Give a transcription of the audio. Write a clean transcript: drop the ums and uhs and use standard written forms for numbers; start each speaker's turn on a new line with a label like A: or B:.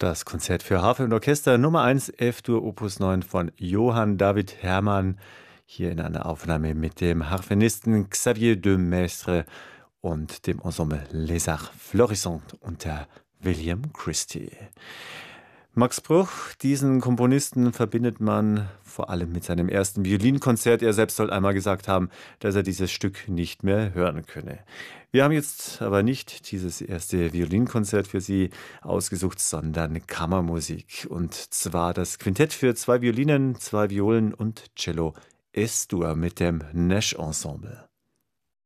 A: Das Konzert für Harfe und Orchester Nummer 1 F-Dur Opus 9 von Johann David Hermann, hier in einer Aufnahme mit dem Harfenisten Xavier de Maistre und dem Ensemble Les Arts Florissants unter William Christie. Max Bruch, diesen Komponisten verbindet man vor allem mit seinem ersten Violinkonzert. Er selbst soll einmal gesagt haben, dass er dieses Stück nicht mehr hören könne. Wir haben jetzt aber nicht dieses erste Violinkonzert für Sie ausgesucht, sondern Kammermusik. Und zwar das Quintett für 2 Violinen, 2 Violen und Cello Es-Dur mit dem Nash Ensemble.